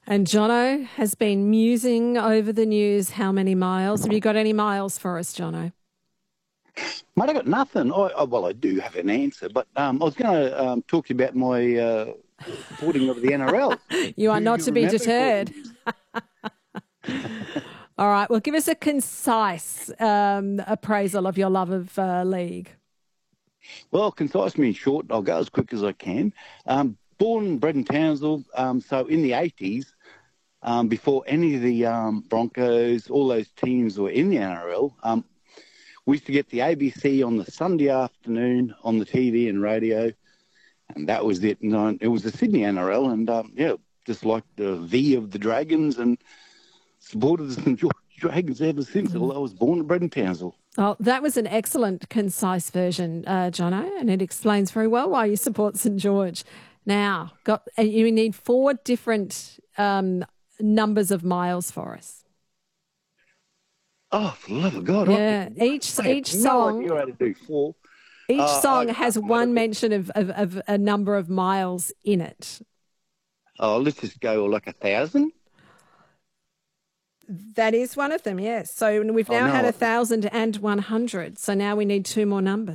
And Jono has been musing over the news. How many miles? Have you got any miles for us, Jono? Mate, I got nothing. Well, I do have an answer, but I was going to talk to you about my supporting of the NRL. You are Do not you to be remember deterred. calling All right. Well, give us a concise appraisal of your love of league. Well, concise means short. I'll go as quick as I can. Born and bred in Townsville, so in the 80s, before any of the Broncos, all those teams were in the NRL, we used to get the ABC on the Sunday afternoon on the TV and radio, and that was it. And it was the Sydney NRL, and just like the V of the Dragons, and supported the St George Dragons ever since. Although I was born and bred in Townsville. Oh, that was an excellent, concise version, Jono, and it explains very well why you support St George. Now, you need 4 different numbers of miles for us. Oh, for the love of God! Yeah, each song. No idea how to do 4. Each song has one mention of a number of miles in it. Oh, let's just go like 1,000. That is one of them, yes. So we've now had 1,000 and 100. So now we need 2 more numbers.